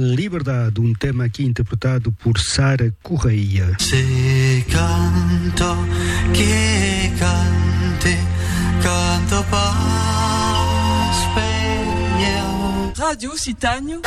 Liberdade, um tema aqui interpretado por Sara Correia. Se canto que cante, canto para spegno. Radio Occitanie.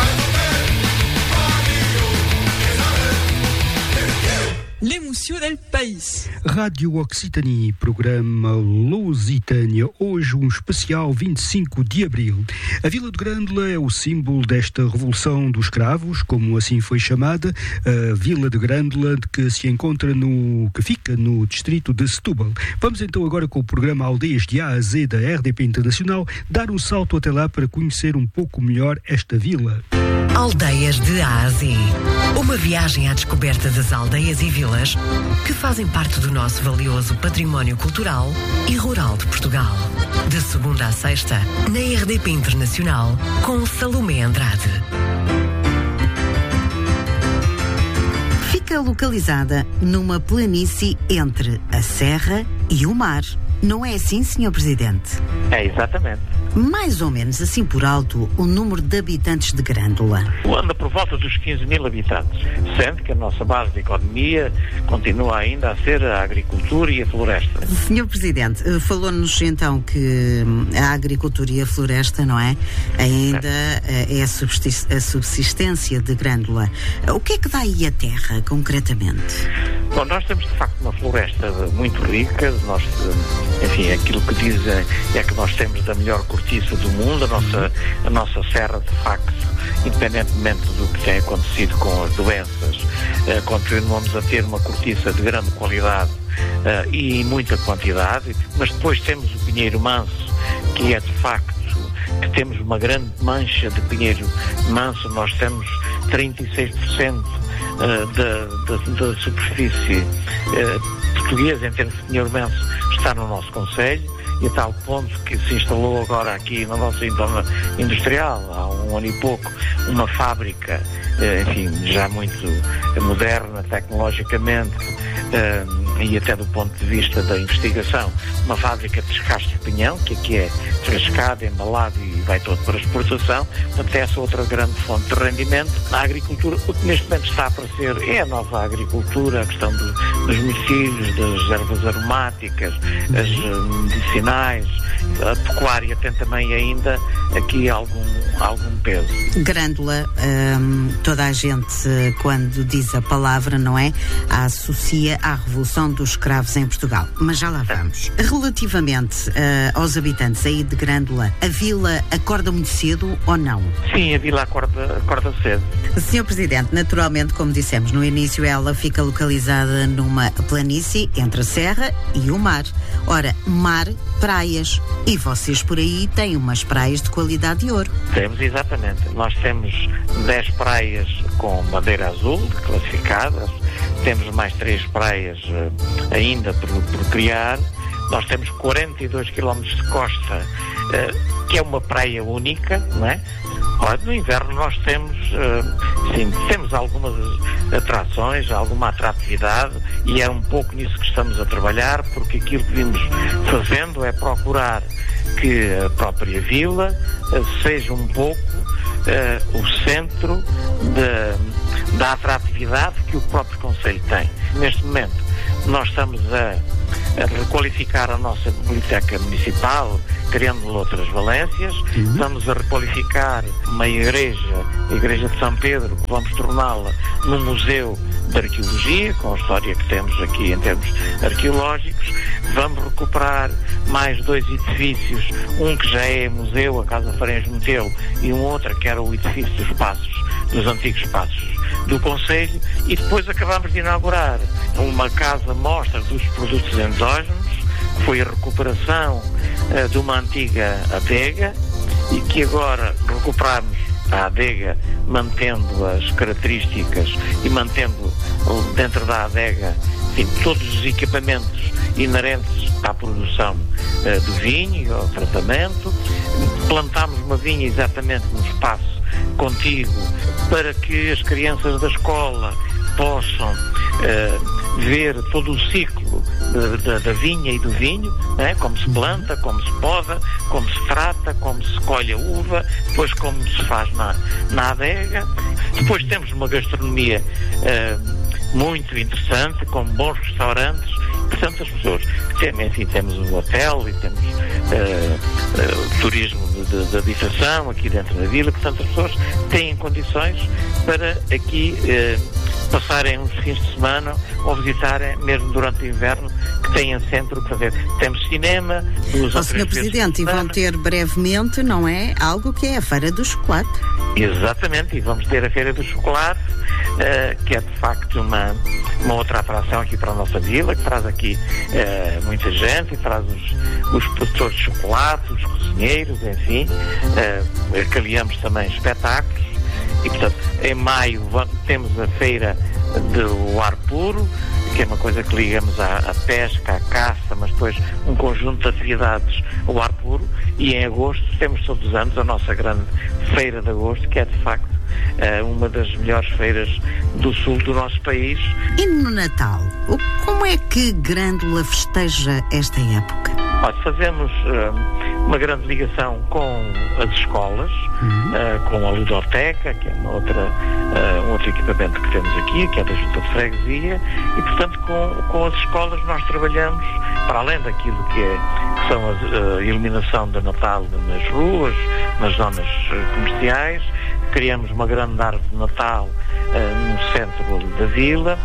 L'émotion del país. Rádio Occitanie, programa Lusitânia, hoje um especial 25 de Abril. A Vila de Grândola é o símbolo desta Revolução dos Cravos, como assim foi chamada, a Vila de Grândola, que fica no distrito de Setúbal. Vamos então agora com o programa Aldeias de A a Z da RDP Internacional, dar um salto até lá para conhecer um pouco melhor esta vila. Aldeias de A a Z. Uma viagem à descoberta das aldeias e vilas que fazem parte do nosso valioso património cultural e rural de Portugal. De segunda a sexta, na RDP Internacional, com Salomé Andrade. Fica localizada numa planície entre a serra e o mar. Não é assim, Sr. Presidente? É, exatamente. Mais ou menos assim por alto o número de habitantes de Grândola. Anda por volta dos 15 mil habitantes, sendo que a nossa base de economia continua ainda a ser a agricultura e a floresta. Sr. Presidente, falou-nos então que a agricultura e a floresta, não é? Ainda é a subsistência de Grândola. O que é que dá aí a terra, concretamente? Bom, nós temos de facto uma floresta muito rica, enfim, aquilo que dizem é que nós temos da melhor cortiça do mundo, a nossa serra de facto, independentemente do que tem acontecido com as doenças, continuamos a ter uma cortiça de grande qualidade e muita quantidade, mas depois temos o pinheiro manso, que é de facto, que temos uma grande mancha de pinheiro manso, nós temos 36% da superfície portuguesa em termos de pinheiro manso está no nosso concelho, e a tal ponto que se instalou agora aqui na nossa zona industrial, há um ano e pouco, uma fábrica, enfim, já muito moderna tecnologicamente, e até do ponto de vista da investigação, uma fábrica de descasque de pinhão, que aqui é descascado, embalado e vai todo para exportação. Portanto, essa outra grande fonte de rendimento. A agricultura, o que neste momento está a aparecer é a nova agricultura, a questão dos mirtilhos, das ervas aromáticas, as medicinais. A pecuária tem também ainda aqui algum peso. Grândola, toda a gente, quando diz a palavra, não é? A associa à Revolução dos Escravos em Portugal. Mas já lá vamos. Relativamente aos habitantes aí de Grândola, a vila acorda muito cedo ou não? Sim, a vila acorda cedo. Sr. Presidente, naturalmente, como dissemos no início, ela fica localizada numa planície entre a serra e o mar. Ora, mar, praias. E vocês por aí têm umas praias de qualidade de ouro. Temos, exatamente. Nós temos 10 praias com bandeira azul, classificadas. Temos mais 3 praias ainda por criar. Nós temos 42 km de costa, que é uma praia única, não é? Olha, no inverno nós temos algumas atrações, alguma atratividade, e é um pouco nisso que estamos a trabalhar, porque aquilo que vimos fazendo é procurar que a própria vila seja um pouco o centro da atratividade que o próprio concelho tem. Neste momento nós estamos a requalificar a nossa biblioteca municipal, criando outras valências. Estamos a requalificar uma igreja, a Igreja de São Pedro, que vamos torná-la num museu de arqueologia, com a história que temos aqui em termos arqueológicos. Vamos recuperar mais 2 edifícios, um que já é museu, a Casa Farense Metelo, e um outro que era o edifício dos antigos passos do concelho, e depois acabamos de inaugurar uma casa-mostra dos produtos endógenos, que foi a recuperação de uma antiga adega, e que agora recuperamos a adega mantendo as características e mantendo dentro da adega, enfim, todos os equipamentos inerentes à produção do vinho e ao tratamento. Plantámos uma vinha exatamente no espaço contíguo para que as crianças da escola possam ver todo o ciclo da vinha e do vinho, né? Como se planta, como se poda, como se trata, como se colhe a uva, depois como se faz na adega. Depois temos uma gastronomia muito interessante, com bons restaurantes. Portanto, as pessoas temos um hotel e temos turismo de habitação aqui dentro da vila. Portanto, as pessoas têm condições para aqui passarem uns fins de semana ou visitarem, mesmo durante o inverno, que tenham sempre o que fazer. Temos cinema, Sr. Presidente, e vão ter brevemente, não é? Algo que é a Feira do Chocolate. Exatamente, e vamos ter a Feira do Chocolate, que é de facto uma outra atração aqui para a nossa vila, que traz aqui muita gente, e traz os produtores de chocolate, os cozinheiros, enfim. Criamos também espetáculos. E, portanto, em maio temos a feira do ar puro, que é uma coisa que ligamos à pesca, à caça, mas depois um conjunto de atividades ao ar puro. E em agosto temos todos os anos a nossa grande feira de agosto, que é de facto uma das melhores feiras do sul do nosso país. E no Natal, como é que Grândola festeja esta época? Olha, fazemos uma grande ligação com as escolas, com a ludoteca, que é um outro equipamento que temos aqui, que é da Junta de Freguesia, e portanto com as escolas nós trabalhamos, para além daquilo que são a iluminação de Natal nas ruas, nas zonas comerciais. Criamos uma grande árvore de Natal no centro da vila,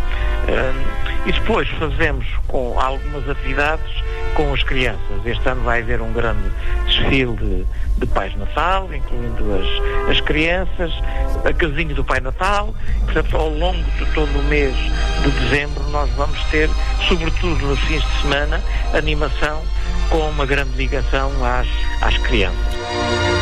e depois fazemos com algumas atividades com as crianças. Este ano vai haver um grande desfile de Pais Natal, incluindo as crianças, a casinha do Pai Natal. Portanto, ao longo de todo o mês de dezembro nós vamos ter, sobretudo nos fins de semana, animação com uma grande ligação às crianças.